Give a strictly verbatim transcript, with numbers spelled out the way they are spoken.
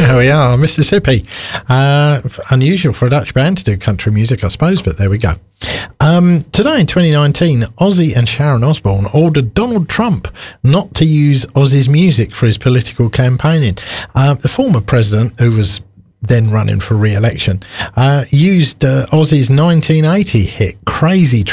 There we are, Mississippi. Uh, unusual for a Dutch band to do country music, I suppose, but there we go. Um, today in twenty nineteen, Ozzy and Sharon Osbourne ordered Donald Trump not to use Ozzy's music for his political campaigning. Uh, the former president, who was then running for re-election, uh, used uh, Ozzy's nineteen eighty hit Crazy